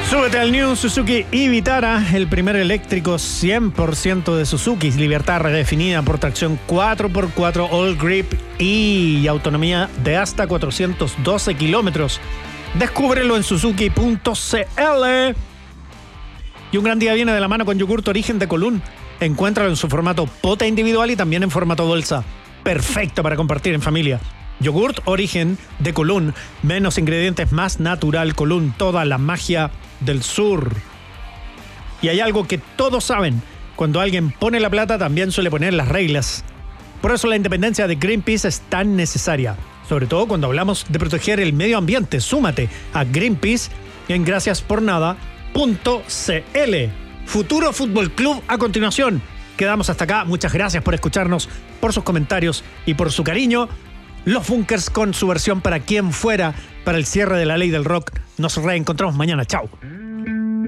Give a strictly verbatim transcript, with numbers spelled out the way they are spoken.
Súbete al New Suzuki e-Vitara, el primer eléctrico cien por ciento de Suzuki. Libertad redefinida por tracción cuatro por cuatro All Grip y autonomía de hasta cuatrocientos doce kilómetros. Descúbrelo en suzuki punto c l. Y un gran día viene de la mano con Yogurt Origen de Colún. Encuéntralo en su formato pota individual y también en formato bolsa. Perfecto para compartir en familia. Yogurt Origen de Colún. Menos ingredientes, más natural. Colún, toda la magia del sur. Y hay algo que todos saben: cuando alguien pone la plata, también suele poner las reglas. Por eso la independencia de Greenpeace es tan necesaria, sobre todo cuando hablamos de proteger el medio ambiente. Súmate a Greenpeace en gracias por nada punto c l. Futuro Fútbol Club a continuación. Quedamos hasta acá. Muchas gracias por escucharnos, por sus comentarios y por su cariño. Los Bunkers con su versión Para Quien Fuera, para el cierre de la Ley del Rock. Nos reencontramos mañana. Chao.